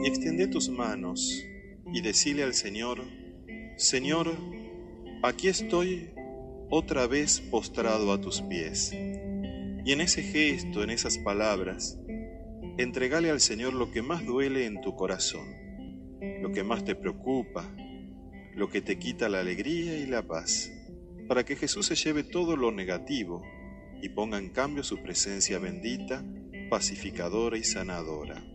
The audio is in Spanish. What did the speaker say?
y extiende tus manos y decile al Señor: Señor, aquí estoy otra vez postrado a tus pies. Y en ese gesto, en esas palabras, entregale al Señor lo que más duele en tu corazón, lo que más te preocupa, lo que te quita la alegría y la paz, para que Jesús se lleve todo lo negativo y ponga en cambio su presencia bendita, pacificadora y sanadora.